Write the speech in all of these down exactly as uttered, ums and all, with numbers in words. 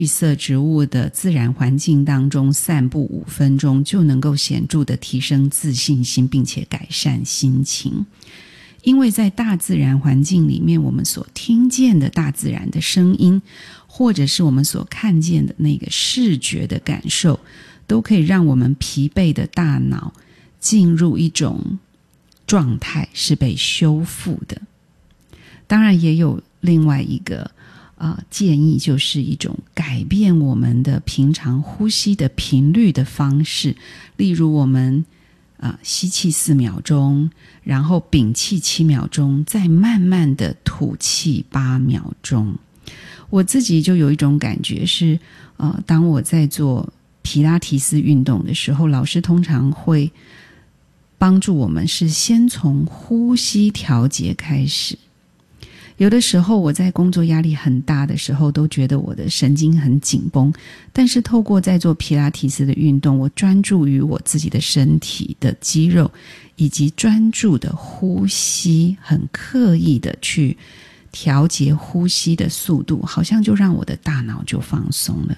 绿色植物的自然环境当中散步五分钟，就能够显著的提升自信心，并且改善心情。因为在大自然环境里面，我们所听见的大自然的声音，或者是我们所看见的那个视觉的感受，都可以让我们疲惫的大脑进入一种状态，是被修复的。当然也有另外一个呃建议，就是一种改变我们的平常呼吸的频率的方式。例如我们呃吸气四秒钟，然后屏气七秒钟，再慢慢的吐气八秒钟。我自己就有一种感觉是呃当我在做皮拉提斯运动的时候，老师通常会帮助我们是先从呼吸调节开始。有的时候我在工作压力很大的时候，都觉得我的神经很紧绷，但是透过在做皮拉提斯的运动，我专注于我自己的身体的肌肉，以及专注的呼吸，很刻意的去调节呼吸的速度，好像就让我的大脑就放松了。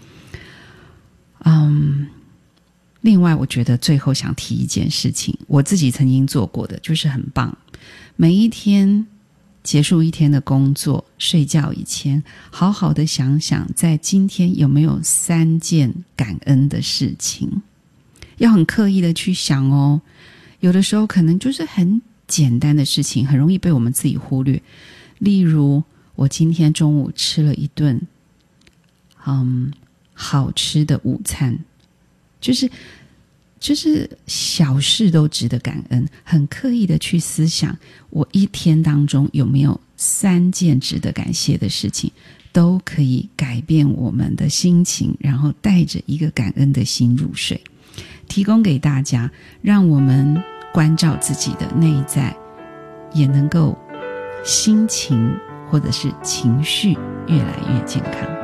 嗯，另外我觉得最后想提一件事情，我自己曾经做过的，就是很棒。每一天结束一天的工作，睡觉以前好好的想想，在今天有没有三件感恩的事情，要很刻意的去想哦。有的时候可能就是很简单的事情，很容易被我们自己忽略。例如我今天中午吃了一顿嗯好吃的午餐，就是就是小事都值得感恩，很刻意的去思想我一天当中有没有三件值得感谢的事情，都可以改变我们的心情，然后带着一个感恩的心入睡。提供给大家，让我们关照自己的内在，也能够心情或者是情绪越来越健康。